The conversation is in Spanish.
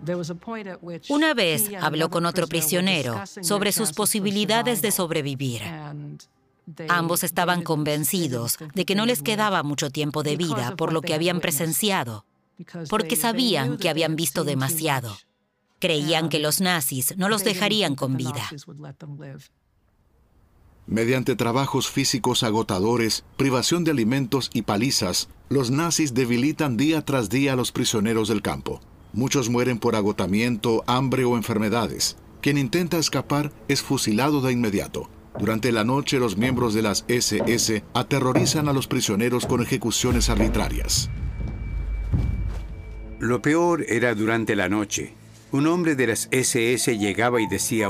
Una vez habló con otro prisionero sobre sus posibilidades de sobrevivir. Ambos estaban convencidos de que no les quedaba mucho tiempo de vida por lo que habían presenciado, porque sabían que habían visto demasiado. Creían que los nazis no los dejarían con vida. Mediante trabajos físicos agotadores, privación de alimentos y palizas, los nazis debilitan día tras día a los prisioneros del campo. Muchos mueren por agotamiento, hambre o enfermedades. Quien intenta escapar es fusilado de inmediato. Durante la noche, los miembros de las SS aterrorizan a los prisioneros con ejecuciones arbitrarias. Lo peor era durante la noche. Un hombre de las SS llegaba y decía